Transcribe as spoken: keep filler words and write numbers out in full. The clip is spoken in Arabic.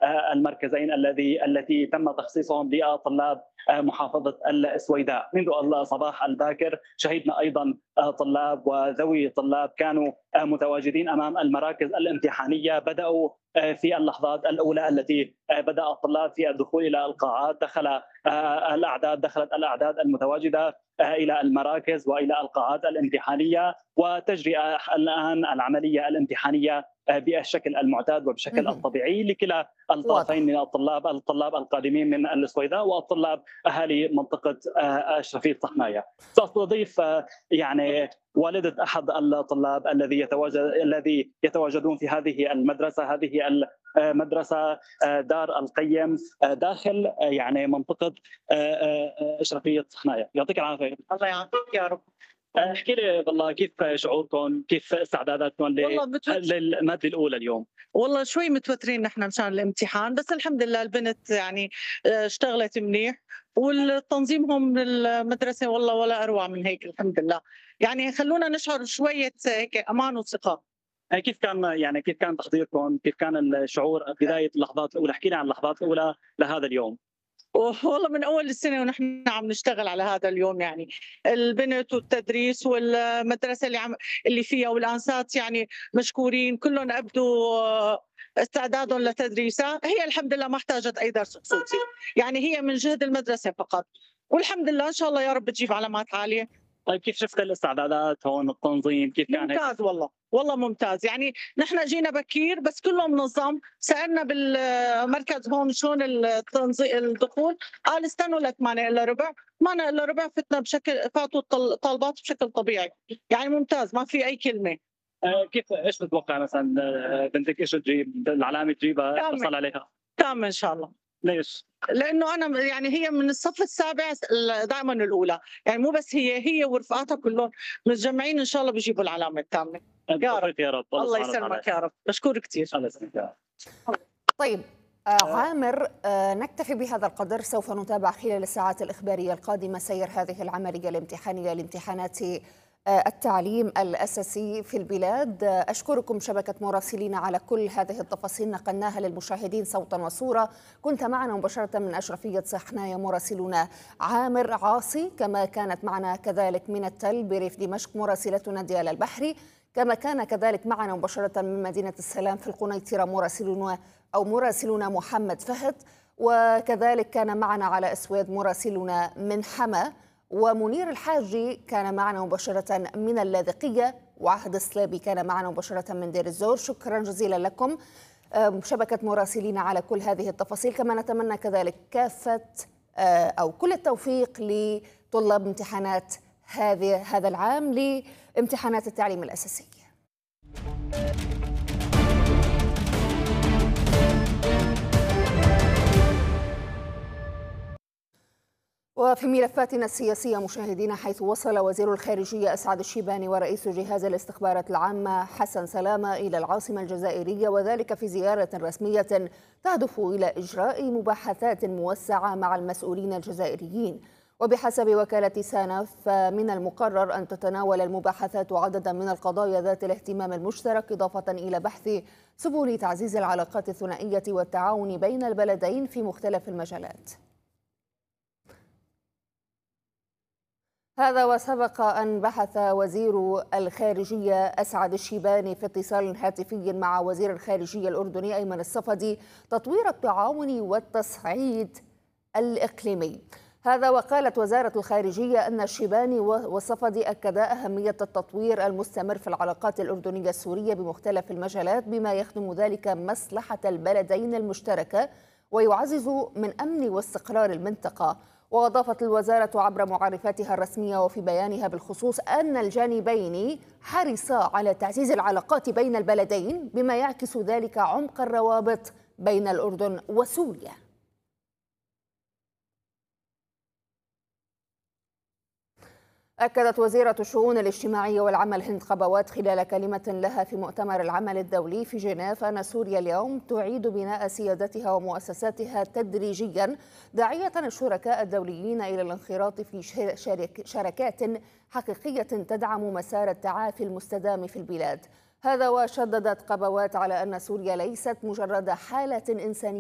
المركزين الذي التي تم تخصيصهم لطلاب محافظة السويداء. منذ الصباح الباكر شهدنا أيضا طلاب وذوي طلاب كانوا متواجدين أمام المراكز الامتحانية، بدأوا في اللحظات الأولى التي بدأ الطلاب في الدخول إلى القاعات، دخل الأعداد دخلت الأعداد المتواجدة إلى المراكز وإلى القاعات الامتحانية، وتجري الآن العملية الامتحانية بالشكل المعتاد وبشكل اهم. الطبيعي لكلا الطرفين واضح. من الطلاب، الطلاب القادمين من السويداء والطلاب أهالي منطقة شرفيط طحنايا. سأستضيف يعني والدة أحد الطلاب الذي يتواجد الذي يتواجدون في هذه المدرسة، هذه المدرسة دار القيم داخل يعني منطقة شرفيط طحنايا. يعطيك العافية. الله يعافيك يا رب. احكي لي والله كيف شعوركم، كيف استعداداتكم والله متوتر للمادة الأولى اليوم؟ والله شوي متوترين نحن مشان الامتحان، بس الحمد لله البنت يعني آآ اشتغلت منيح، والتنظيمهم بالمدرسة والله ولا أروع من هيك الحمد لله، يعني خلّونا نشعر شوية هيك أمان وثقة. كيف كان يعني كيف كان تحضيركم؟ كيف كان الشعور بداية اللحظات الأولى؟ احكي لي عن اللحظات الأولى لهذا اليوم. والله من أول السنة ونحن عم نشتغل على هذا اليوم يعني، البنت والتدريس والمدرسة اللي عم اللي فيها والأنسات يعني مشكورين، كلّن أبدوا آه، استعدادهم لتدريسها، هي الحمد لله ما احتاجت أي درس خصوصي، يعني هي من جهد المدرسة فقط، والحمد لله إن شاء الله يا رب تجيب علامات عالية. طيب كيف شفت الاستعدادات هون، التنظيم كيف كان هيك؟ ممتاز والله، والله ممتاز، يعني نحن جينا بكير بس كلّه منظّم، سألنا بالمركز هون شلون التنظي الدخول، قال استنوا ل08:00 إلا ربع، ثمانية إلا ربع فتنا بشكل فاتوا الطل الطالبات بشكل طبيعي، يعني ممتاز ما في أي كلمة. آه، كيف ايش تتوقع مثلا آه، بنتك ايش تجيب؟ العلامة تجيبها تامة، تحصل عليها؟ تامة إن شاء الله. ليش؟ لإنه أنا م يعني هي من الصف السابع س ال دايمًا الأولى، يعني مو بس هي، هي ورفقاتها كلّهم متجمعين إن شاء الله بيجيبوا العلامة التامة. يا رب. بالتوفيق يا رب، الله الله سبحانه وتعالى. يسلمك يا رب، باشكرك كتير. الله يسلمك. طيب، آه، عامر، آه، نكتفي بهذا القدر. سوف نتابع خلال الساعات الإخبارية القادمة سير هذه العملية الامتحانية لامتحانات آه، التعليم الأساسي في البلاد. آه، أشكركم شبكة مراسلين على كل هذه التفاصيل نقلناها للمشاهدين صوتا وصورة. كنت معنا مباشرة من أشرفية صحنايا مراسلنا عامر عاصي، كما كانت معنا كذلك من التل بريف دمشق مراسلتنا ديال البحري، كما كان كذلك معنا مباشرة من مدينة السلام في القنيطرة مراسلنا أو مراسلنا محمد فهد، وكذلك كان معنا على أسواد مراسلنا من حما، ومنير الحاجي كان معنا مباشرة من اللاذقية، وعهد السلابي كان معنا مباشرة من دير الزور. شكرا جزيلا لكم شبكة مراسلين على كل هذه التفاصيل. كما نتمنى كذلك كافة أو كل التوفيق لطلاب امتحانات هذه هذا العام لامتحانات التعليم الأساسي. وفي ملفاتنا السياسية مشاهدينا، حيث وصل وزير الخارجية أسعد الشيباني ورئيس جهاز الاستخبارات العامة حسن سلامة إلى العاصمة الجزائرية، وذلك في زيارة رسمية تهدف إلى إجراء مباحثات موسعة مع المسؤولين الجزائريين. وبحسب وكالة سانا فمن المقرر أن تتناول المباحثات عددا من القضايا ذات الاهتمام المشترك، إضافة إلى بحث سبل تعزيز العلاقات الثنائية والتعاون بين البلدين في مختلف المجالات. هذا وسبق أن بحث وزير الخارجية أسعد الشيباني في اتصال هاتفي مع وزير الخارجية الأردني أيمن الصفدي تطوير التعاون والتصعيد الإقليمي. هذا وقالت وزارة الخارجية أن الشيباني والصفدي أكدا أهمية التطوير المستمر في العلاقات الأردنية السورية بمختلف المجالات، بما يخدم ذلك مصلحة البلدين المشتركة ويعزز من أمن واستقرار المنطقة. وأضافت الوزارة عبر معرفاتها الرسمية وفي بيانها بالخصوص أن الجانبين حرصا على تعزيز العلاقات بين البلدين، بما يعكس ذلك عمق الروابط بين الأردن وسوريا. أكدت وزيرة الشؤون الاجتماعية والعمل هند قبوات خلال كلمة لها في مؤتمر العمل الدولي في جنيف أن سوريا اليوم تعيد بناء سيادتها ومؤسساتها تدريجيا، داعية الشركاء الدوليين إلى الانخراط في شرك شركات حقيقية تدعم مسار التعافي المستدام في البلاد. هذا وشددت قبوات على أن سوريا ليست مجرد حالة إنسانية